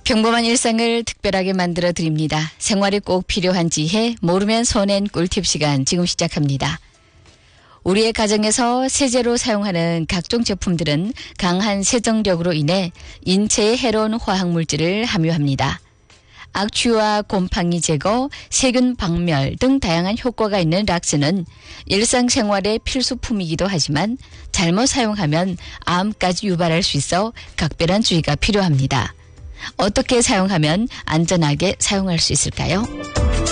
평범한 일상을 특별하게 만들어 드립니다. 생활에 꼭 필요한 지혜, 모르면 손해인 꿀팁 시간 지금 시작합니다. 우리의 가정에서 세제로 사용하는 각종 제품들은 강한 세정력으로 인해 인체에 해로운 화학물질을 함유합니다. 악취와 곰팡이 제거, 세균 박멸 등 다양한 효과가 있는 락스는 일상생활의 필수품이기도 하지만 잘못 사용하면 암까지 유발할 수 있어 각별한 주의가 필요합니다. 어떻게 사용하면 안전하게 사용할 수 있을까요?